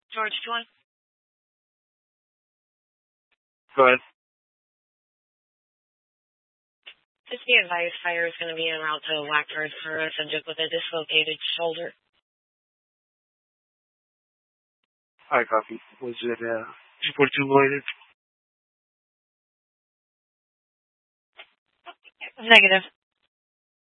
George 2-1. Go ahead. Just be advised, fire is going to be en route to Wackford for a subject with a dislocated shoulder. Hi, copy. Was it 242 related? Negative.